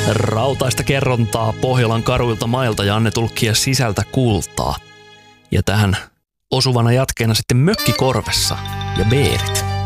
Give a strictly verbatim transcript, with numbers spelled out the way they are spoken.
Rautaista kerrontaa Pohjolan karuilta mailta ja Anne Tulkkia sisältä kultaa. Ja tähän osuvana jatkeena sitten Mökki korvessa ja beerit.